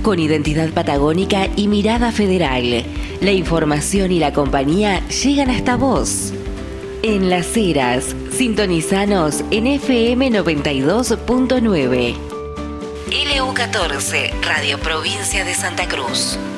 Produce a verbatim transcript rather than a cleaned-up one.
con identidad patagónica y mirada federal. La información y la compañía llegan hasta vos. En Las Heras, sintonizanos en F M noventa y dos punto nueve. L U catorce, Radio Provincia de Santa Cruz.